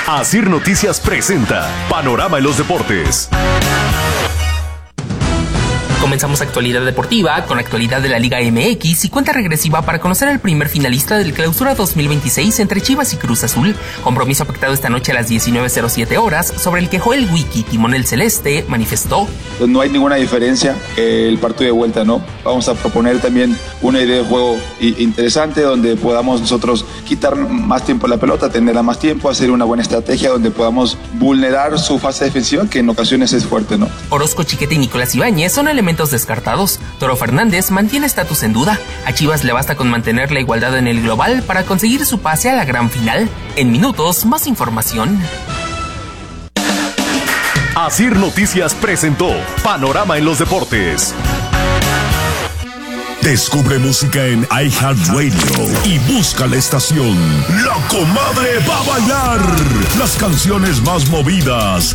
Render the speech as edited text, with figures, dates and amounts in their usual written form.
Asir Noticias presenta Panorama en los Deportes. Comenzamos actualidad deportiva con actualidad de la Liga MX y cuenta regresiva para conocer al primer finalista del Clausura 2026 entre Chivas y Cruz Azul. Compromiso pactado esta noche a las 19:07 horas, sobre el que Joel Wiki, timonel celeste, manifestó: no hay ninguna diferencia el partido de vuelta, ¿no? Vamos a proponer también una idea de juego interesante donde podamos nosotros quitar más tiempo a la pelota, tenerla más tiempo, hacer una buena estrategia donde podamos vulnerar su fase defensiva, que en ocasiones es fuerte, ¿no? Orozco, Chiquete y Nicolás Ibáñez son elementos descartados. Toro Fernández mantiene estatus en duda. A Chivas le basta con mantener la igualdad en el global para conseguir su pase a la gran final. En minutos, más información. Asir Noticias presentó Panorama en los Deportes. Descubre música en iHeartRadio y busca la estación La Comadre va a bailar. Las canciones más movidas,